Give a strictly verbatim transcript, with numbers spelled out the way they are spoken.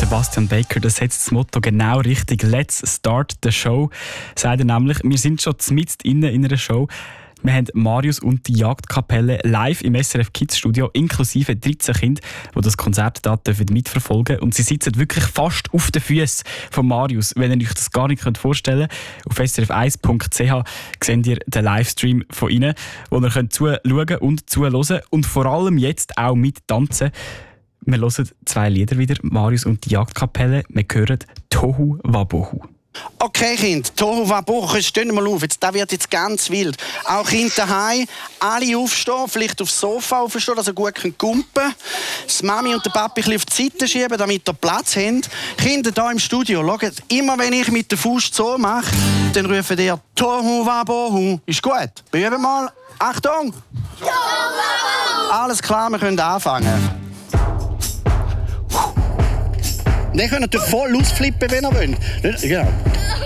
Sebastian Baker, das setzt das Motto genau richtig. Let's start the show, sagt er nämlich. Wir sind schon mitten innen in einer Show. Wir haben Marius und die Jagdkapelle live im S R F Kids Studio, inklusive dreizehn Kinder, die das Konzert da mitverfolgen dürfen. Und sie sitzen wirklich fast auf den Füßen von Marius. Wenn ihr euch das gar nicht vorstellen könnt, auf s r f eins punkt c h seht ihr den Livestream von ihnen, wo ihr könnt zuschauen und zuhören und vor allem jetzt auch mittanzen. Wir hören zwei Lieder wieder, Marius und die Jagdkapelle. Wir hören «Tohu Wabohu». Okay, Kind, Tohu Wabohu, stehen mal auf. Jetzt, das wird jetzt ganz wild. Auch Kinder daheim, alle aufstehen, vielleicht aufs Sofa aufstehen, dass ihr gut kumpen könnt. Das Mami und der Papi ein bisschen auf die Seite schieben, damit ihr Platz habt. Kinder hier im Studio, schaut, immer wenn ich mit der Faust so mache, dann rufen ihr Tohu Wabohu. Ist gut? Üben mal. Achtung! Tohu Wabohu! Alles klar, wir können anfangen. Dann könnt ihr voll ausflippen, wenn ihr wollt. Genau.